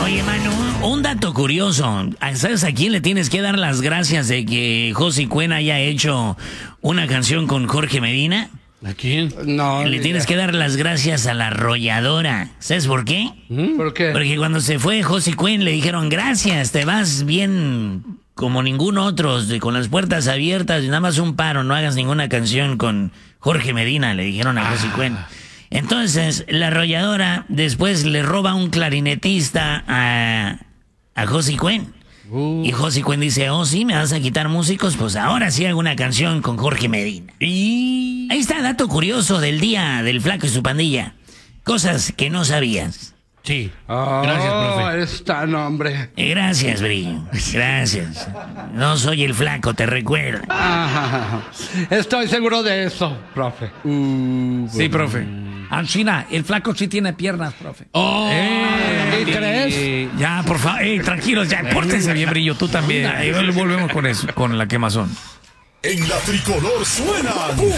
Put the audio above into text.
Oye, Manu, un dato curioso. ¿Sabes a quién le tienes que dar las gracias de que José Cuen haya hecho una canción con Jorge Medina? ¿A quién? No. Le tienes que dar las gracias a La Arrolladora. ¿Sabes por qué? ¿Por qué? Porque cuando se fue José Cuen le dijeron, gracias, te vas bien como ningún otro, con las puertas abiertas y nada más un paro, no hagas ninguna canción con Jorge Medina, le dijeron a José Cuen. Entonces, La Arrolladora después le roba un clarinetista a José Cuen. Y José Cuen dice, oh, sí, me vas a quitar músicos, pues ahora sí hago una canción con Jorge Medina. Y ahí está, dato curioso del día del Flaco y su pandilla. Cosas que no sabías. Sí. Oh, Gracias, profe. Eres tan hombre. Gracias, Brillo. Gracias. No soy el Flaco, te recuerdo. Ah, estoy seguro de eso, profe. Sí, profe. Anchina, el flaco sí tiene piernas, profe. ¿Y crees? Ya, por favor. Tranquilos, ya, pórtense bien, Brillo, tú también. Ahí volvemos con eso, con la quemazón. En la tricolor suenan